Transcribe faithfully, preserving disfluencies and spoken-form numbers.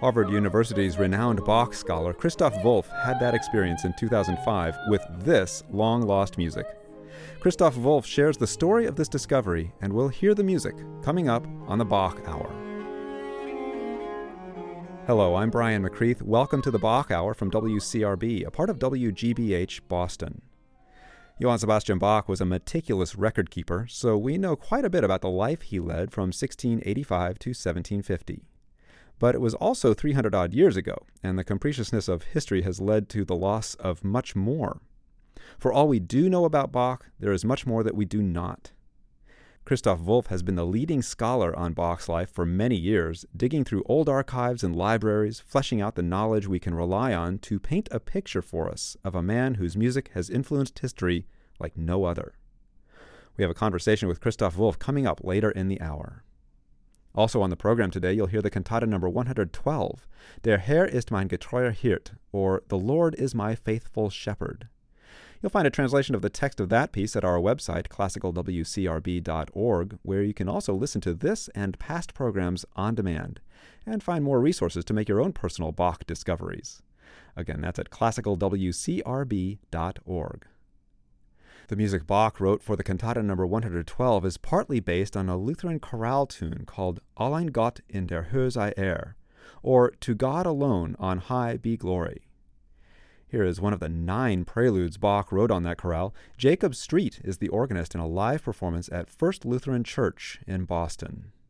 Harvard University's renowned Bach scholar Christoph Wolff had that experience in two thousand five with this long-lost music. Christoph Wolff shares the story of this discovery, and we'll hear the music coming up on the Bach Hour. Hello, I'm Brian McCreath. Welcome to the Bach Hour from W C R B, a part of W G B H Boston. Johann Sebastian Bach was a meticulous record keeper, so we know quite a bit about the life he led from sixteen eighty-five to seventeen fifty. But it was also three hundred odd years ago, and the capriciousness of history has led to the loss of much more. For all we do know about Bach, there is much more that we do not. Christoph Wolff has been the leading scholar on Bach's life for many years, digging through old archives and libraries, fleshing out the knowledge we can rely on to paint a picture for us of a man whose music has influenced history like no other. We have a conversation with Christoph Wolff coming up later in the hour. Also on the program today, you'll hear the cantata number one hundred twelve, Der Herr ist mein getreuer Hirt, or The Lord is my faithful shepherd. You'll find a translation of the text of that piece at our website, classical w c r b dot org, where you can also listen to this and past programs on demand, and find more resources to make your own personal Bach discoveries. Again, that's at classical w c r b dot org. The music Bach wrote for the cantata number one hundred twelve is partly based on a Lutheran chorale tune called Allein Gott in der Höhe sei er, or To God Alone on High Be Glory. Here is one of the nine preludes Bach wrote on that chorale. Jacob Street is the organist in a live performance at First Lutheran Church in Boston.